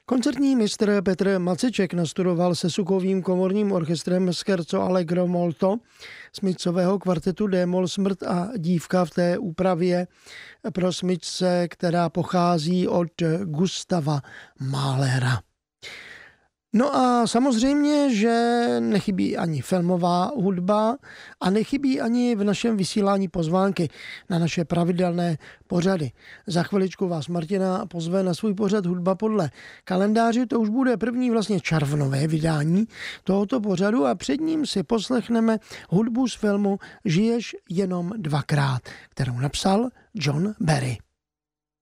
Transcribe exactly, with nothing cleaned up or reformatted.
Koncertní mistr Petr Maceček nastudoval se Sukovým komorním orchestrem Scherzo Allegro Molto smyčcového kvartetu D-moll Smrt a dívka v té úpravě pro smyčce, která pochází od Gustava Mahlera. No a samozřejmě, že nechybí ani filmová hudba a nechybí ani v našem vysílání pozvánky na naše pravidelné pořady. Za chviličku vás Martina pozve na svůj pořad Hudba podle kalendáře. To už bude první vlastně červnové vydání tohoto pořadu a před ním si poslechneme hudbu z filmu Žiješ jenom dvakrát, kterou napsal John Barry.